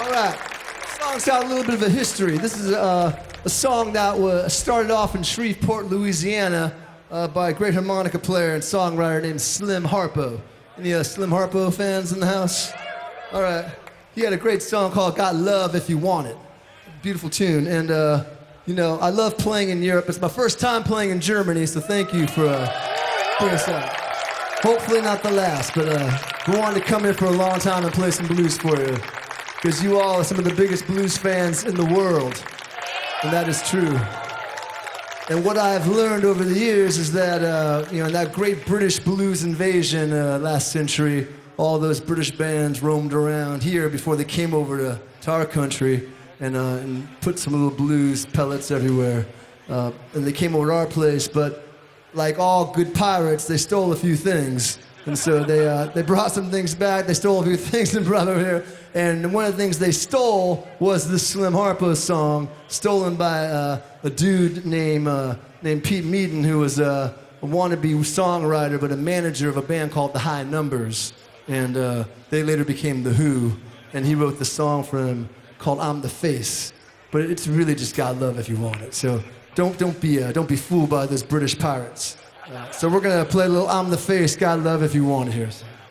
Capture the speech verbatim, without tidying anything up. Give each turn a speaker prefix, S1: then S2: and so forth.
S1: All right. Song's got a little bit of a history. This is uh, a song that was started off in Shreveport, Louisiana, uh, by a great harmonica player and songwriter named Slim Harpo. Any uh, Slim Harpo fans in the house? All right. He had a great song called "Got Love If You Want It." Beautiful tune. And, uh, you know, I love playing in Europe. It's my first time playing in Germany, so thank you for uh, putting us out. Hopefully not the last, but uh, we wanted to come here for a long time and play some blues for you. Because you all are some of the biggest blues fans in the world. And that is true. And what I've learned over the years is that, uh, you know, in that great British blues invasion uh, last century, all those British bands roamed around here before they came over to, to our country and, uh, and put some little blues pellets everywhere. Uh, and they came over to our place, but like all good pirates, they stole a few things. And so they, uh, they brought some things back, they stole a few things and brought them over here. And one of the things they stole was this Slim Harpo song, stolen by uh, a dude named, uh, named Pete Meaden, who was uh, a wannabe songwriter, but a manager of a band called The High Numbers. And uh, they later became The Who, and he wrote the song for them called "I'm the Face." But it's really just "Got Love If You Want It." So don't, don't, be, uh, don't be fooled by those British pirates. Uh, so we're gonna play a little "I'm the Face, Got Love If You Want It" here. So.